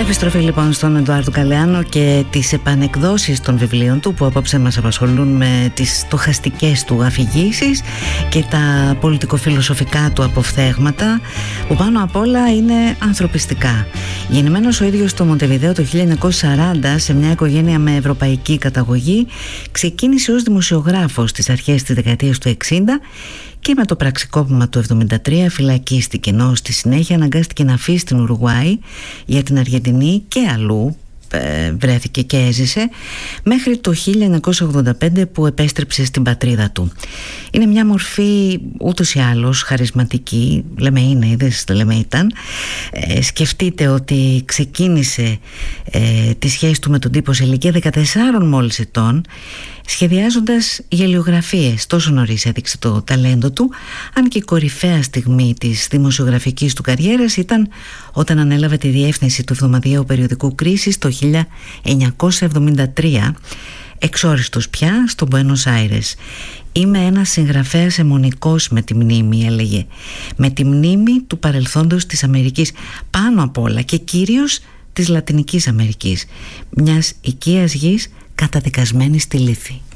Επιστροφή λοιπόν στον Εντουάρδο Γκαλεάνο και τις επανεκδόσεις των βιβλίων του, που απόψε μας απασχολούν με τις στοχαστικές του αφηγήσεις και τα πολιτικοφιλοσοφικά του αποφθέγματα, που πάνω απ' όλα είναι ανθρωπιστικά. Γεννημένος ο ίδιος στο Μοντεβιδέο το 1940 σε μια οικογένεια με ευρωπαϊκή καταγωγή, ξεκίνησε ως δημοσιογράφος στις αρχές της δεκαετίας του 60 και με το πραξικόπημα του 1973 φυλακίστηκε, ενώ στη συνέχεια αναγκάστηκε να αφήσει την Ουρουγουάη για την Αργεντινή και αλλού βρέθηκε και έζησε μέχρι το 1985 που επέστρεψε στην πατρίδα του. Είναι μια μορφή ούτως ή άλλως χαρισματική, λέμε είναι, είδες, λέμε ήταν. Σκεφτείτε ότι ξεκίνησε τη σχέση του με τον τύπο σε ηλικία 14 μόλις ετών, σχεδιάζοντας γελιογραφίες. Τόσο νωρίς έδειξε το ταλέντο του, αν και η κορυφαία στιγμή της δημοσιογραφικής του καριέρας ήταν όταν ανέλαβε τη διεύθυνση του εβδομαδιαίου περιοδικού Κρίσης το 1973, εξόριστος πια στο Μπουένος Άιρες. «Είμαι ένας συγγραφέας αιμονικός με τη μνήμη», έλεγε, «με τη μνήμη του παρελθόντος της Αμερικής, πάνω απ' όλα και κυρίως της Λατινικής Αμερικής, μιας οικίας γης καταδικασμένη στη λύθη».